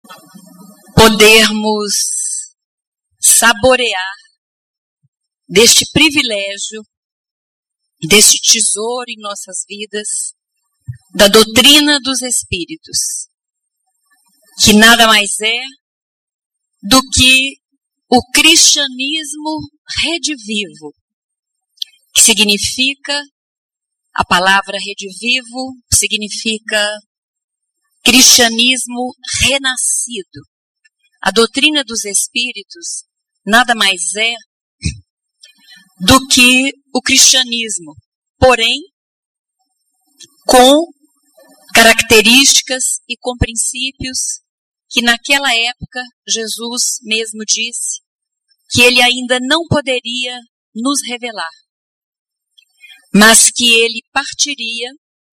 podermos saborear deste privilégio, deste tesouro em nossas vidas, da doutrina dos Espíritos, que nada mais é do que o cristianismo redivivo, que significa, a palavra redivivo significa cristianismo renascido. A doutrina dos Espíritos nada mais é do que o cristianismo, porém com características e com princípios que naquela época Jesus mesmo disse que ele ainda não poderia nos revelar, mas que ele partiria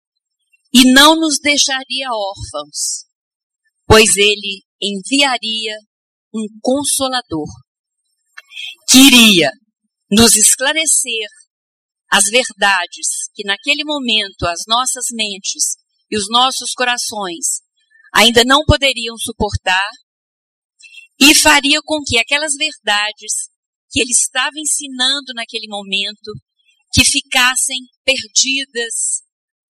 e não nos deixaria órfãos, pois ele enviaria um Consolador, que iria nos esclarecer as verdades que naquele momento as nossas mentes e os nossos corações ainda não poderiam suportar, e faria com que aquelas verdades que ele estava ensinando naquele momento, que ficassem perdidas,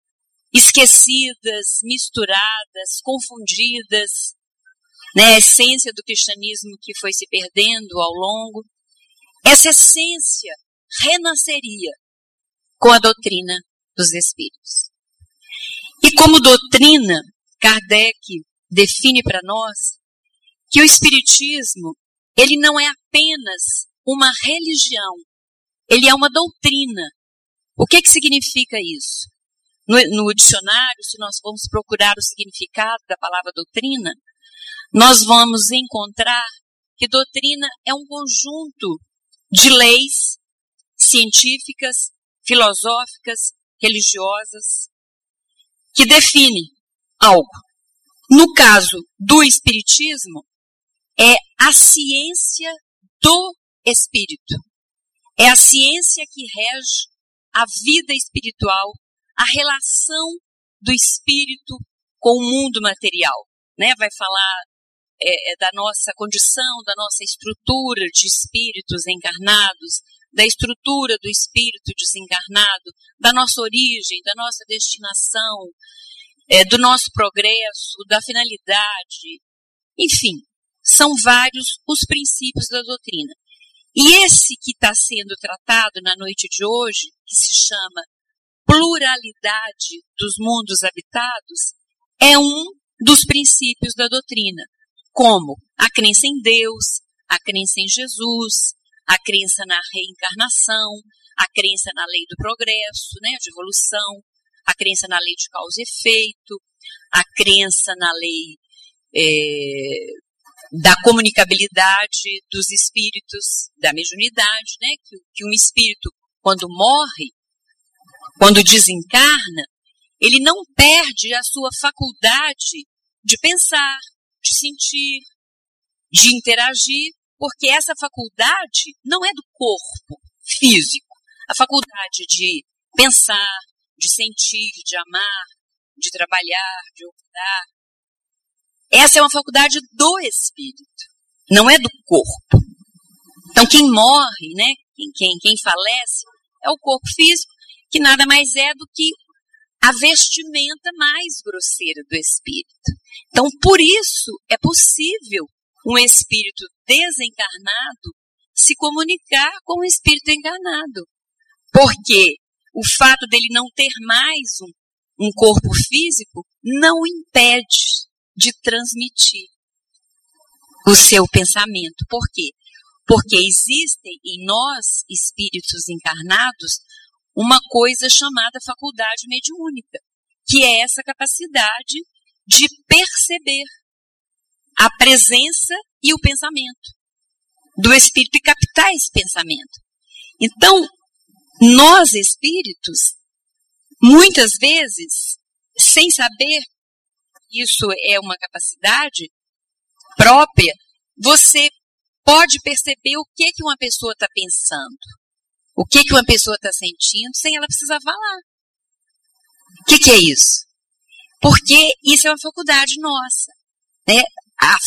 esquecidas, misturadas, confundidas, né? A essência do cristianismo que foi se perdendo ao longo, essa essência renasceria com a doutrina dos Espíritos. E como doutrina, Kardec define para nós que o Espiritismo, ele não é apenas uma religião, ele é uma doutrina. O que significa isso? No dicionário, se nós formos procurar o significado da palavra doutrina, nós vamos encontrar que doutrina é um conjunto de leis científicas, filosóficas, religiosas, que definem algo. No caso do Espiritismo, é a ciência do Espírito. É a ciência que rege a vida espiritual, a relação do Espírito com o mundo material. Né? Vai falar da nossa condição, da nossa estrutura de espíritos encarnados, da estrutura do espírito desencarnado, da nossa origem, da nossa destinação, do nosso progresso, da finalidade. Enfim, são vários os princípios da doutrina. E esse que está sendo tratado na noite de hoje, que se chama pluralidade dos mundos habitados, é um dos princípios da doutrina, como a crença em Deus, a crença em Jesus, a crença na reencarnação, a crença na lei do progresso, né, de evolução, a crença na lei de causa e efeito, a crença na lei da comunicabilidade dos espíritos, da mediunidade, né, que um espírito, quando morre, quando desencarna, ele não perde a sua faculdade de pensar, de sentir, de interagir, porque essa faculdade não é do corpo físico. A faculdade de pensar, de sentir, de amar, de trabalhar, de optar, essa é uma faculdade do espírito, não é do corpo. Então quem morre, né, quem falece, é o corpo físico, que nada mais é do que a vestimenta mais grosseira do espírito. Então, por isso, é possível um espírito desencarnado se comunicar com o espírito encarnado. Porque o fato dele não ter mais um corpo físico não o impede de transmitir o seu pensamento. Por quê? Porque existem em nós, espíritos encarnados, uma coisa chamada faculdade mediúnica, que é essa capacidade de perceber a presença e o pensamento do espírito e captar esse pensamento. Então, nós espíritos, muitas vezes, sem saber que isso é uma capacidade própria, você pode perceber o que uma pessoa está pensando, o que uma pessoa está sentindo, sem ela precisar falar. O que é isso? Porque isso é uma faculdade nossa, né? A